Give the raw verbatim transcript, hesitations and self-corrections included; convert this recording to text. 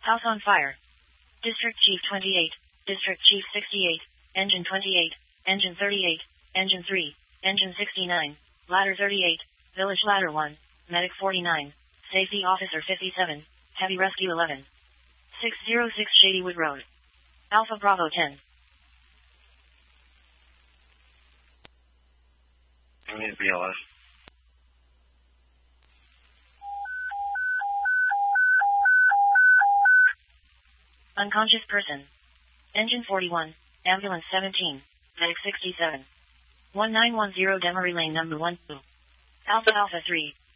House on fire. District Chief twenty-eight, District Chief sixty-eight, Engine twenty-eight, Engine thirty-eight, Engine three, Engine sixty-nine, Ladder thirty-eight, Village Ladder one, Medic forty-nine, Safety Officer fifty-seven, Heavy Rescue eleven. six oh six Shadywood Road. Alpha Bravo ten. I need B L S. Unconscious person. Engine forty-one, Ambulance seventeen, Medic sixty-seven. one nine one zero Demery Lane number one two. Alpha Alpha three.